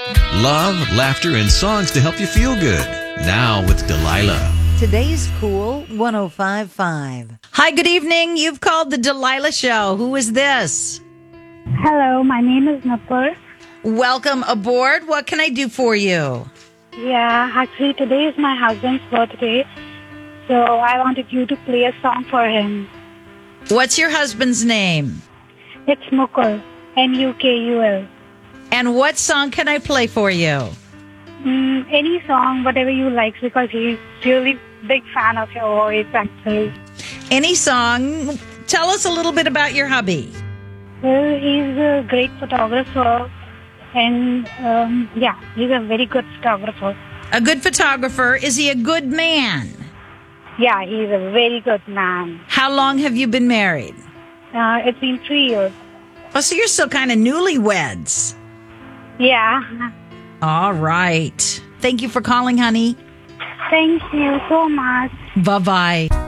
Love, laughter, and songs to help you feel good. Now with Delilah. Today's Cool 105.5. Hi, good evening. You've called the Delilah Show. Who is this? Hello, my name is Napur. Welcome aboard. What can I do for you? Yeah, actually today is my husband's birthday, so I wanted you to play a song for him. What's your husband's name? It's Mukul, Mukul. And what song can I play for you? Any song, whatever you like, because he's really big fan of your voice, actually. Any song. Tell us a little bit about your hubby. Well, he's a great photographer, and he's a very good photographer. A good photographer. Is he a good man? Yeah, he's a very good man. How long have you been married? It's been 3 years. Oh, so you're still kind of newlyweds. Yeah. All right. Thank you for calling, honey. Thank you so much. Bye-bye.